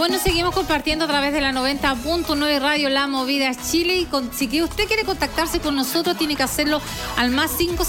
Bueno, seguimos compartiendo a través de la 90.9 Radio La Movida Chile. Y si usted quiere contactarse con nosotros, tiene que hacerlo al más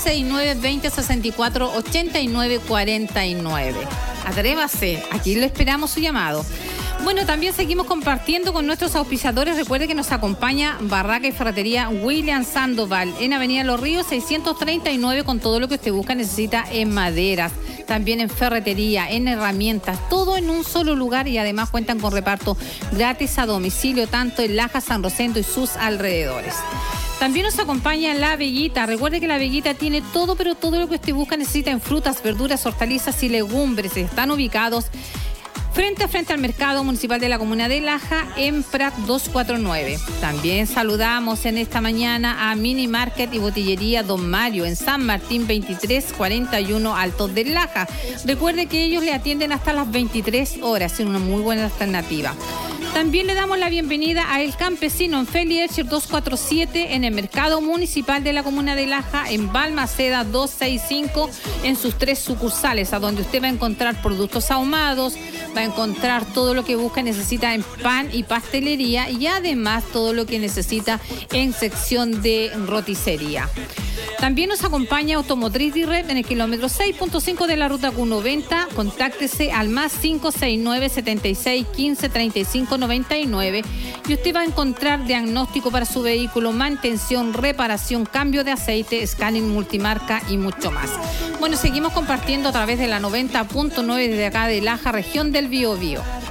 569-2064-8949. Atrévase, aquí le esperamos su llamado. Bueno, también seguimos compartiendo con nuestros auspiciadores. Recuerde que nos acompaña Barraca y Ferretería William Sandoval en Avenida Los Ríos 639, con todo lo que usted busca, necesita en maderas, también en ferretería, en herramientas, todo en un solo lugar, y además cuentan con reparto gratis a domicilio, tanto en Laja, San Rosendo y sus alrededores. También nos acompaña La Veguita. Recuerde que La Veguita tiene todo, pero todo lo que usted busca, necesita en frutas, verduras, hortalizas y legumbres. Están ubicados frente a frente al Mercado Municipal de la Comuna de Laja, en Prat 249. También saludamos en esta mañana a Mini Market y Botillería Don Mario en San Martín 2341 Altos de Laja. Recuerde que ellos le atienden hasta las 23 horas, en una muy buena alternativa. También le damos la bienvenida a El Campesino en Feli Ercher 247 en el Mercado Municipal de la Comuna de Laja, en Balmaceda 265, en sus 3 sucursales, a donde usted va a encontrar productos ahumados, va a encontrar todo lo que busca y necesita en pan y pastelería, y además todo lo que necesita en sección de roticería. También nos acompaña Automotriz Direct en el kilómetro 6.5 de la ruta Q90. Contáctese al más 569 76 15 35 99 y usted va a encontrar diagnóstico para su vehículo, mantención, reparación, cambio de aceite, scanning multimarca y mucho más. Bueno, seguimos compartiendo a través de la 90.9 desde acá de Laja, región del Biobío.